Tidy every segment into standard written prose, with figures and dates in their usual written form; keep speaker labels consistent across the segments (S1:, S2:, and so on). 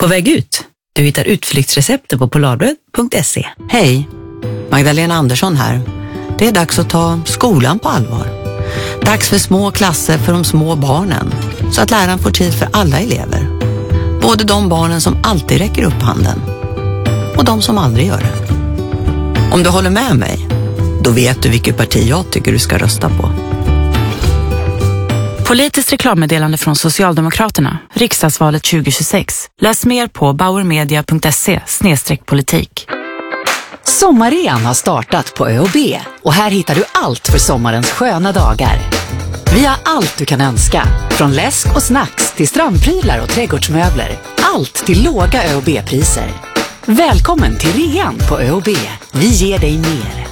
S1: väg ut. Du hittar utflyktsrecepter på polarbröd.se.
S2: Hej, Magdalena Andersson här. Det är dags att ta skolan på allvar. Dags för små klasser för de små barnen, så att läraren får tid för alla elever. Både de barnen som alltid räcker upp handen och de som aldrig gör det. Om du håller med mig, då vet du vilket parti jag tycker du ska rösta på.
S3: Politiskt reklammeddelande från Socialdemokraterna, riksdagsvalet 2026. Läs mer på bauermedia.se/politik.
S4: Sommarrean har startat på ÖoB och här hittar du allt för sommarens sköna dagar. Vi har allt du kan önska, från läsk och snacks till strandprylar och trädgårdsmöbler. Allt till låga ÖoB-priser. Välkommen till rean på ÖoB. Vi ger dig mer.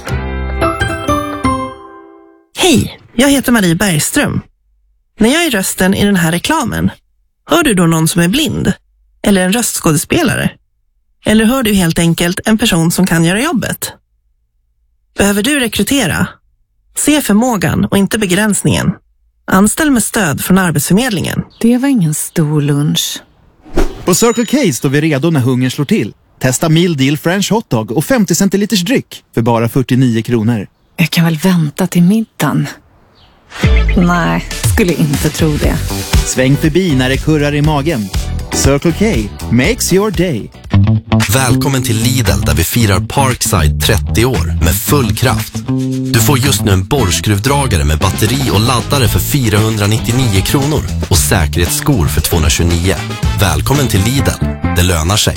S5: Hej, jag heter Marie Bergström. När jag är rösten i den här reklamen, hör du då någon som är blind? Eller en röstskådespelare? Eller hör du helt enkelt en person som kan göra jobbet? Behöver du rekrytera? Se förmågan och inte begränsningen. Anställ med stöd från Arbetsförmedlingen.
S6: Det var ingen stor lunch.
S7: På Circle K står vi redo när hungern slår till. Testa meal deal French hotdog och 50 centiliters dryck för bara 49 kronor.
S6: Jag kan väl vänta till middagen. Nej, skulle inte tro det.
S7: Sväng förbi när det kurrar i magen. Circle K makes your day.
S8: Välkommen till Lidl där vi firar Parkside 30 år med full kraft. Du får just nu en borrskruvdragare med batteri och laddare för 499 kronor och säkerhetsskor för 229. Välkommen till Lidl, det lönar sig.